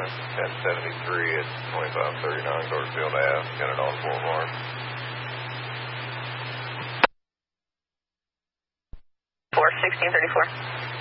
1073 at 2539 Garfield Ave, got it on Fort Warren. 41634.